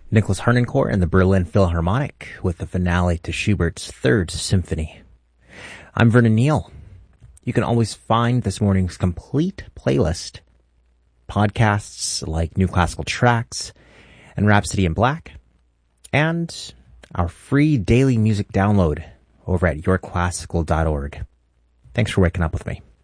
Nicholas Harnoncourt and the Berlin Philharmonic with the finale to Schubert's Third Symphony. I'm Vernon Neal. You can always find this morning's complete playlist, podcasts like New Classical Tracks and Rhapsody in Black, and our free daily music download over at yourclassical.org. Thanks for waking up with me.